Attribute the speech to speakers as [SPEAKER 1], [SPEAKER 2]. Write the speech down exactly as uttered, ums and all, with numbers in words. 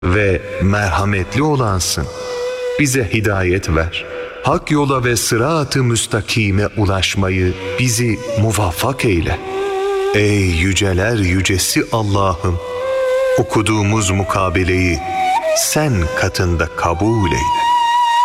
[SPEAKER 1] ve merhametli olansın. Bize hidayet ver. Hak yola ve sırat-ı müstakime ulaşmayı bizi muvaffak eyle. Ey yüceler yücesi Allah'ım, okuduğumuz mukabeleyi sen katında kabul eyle.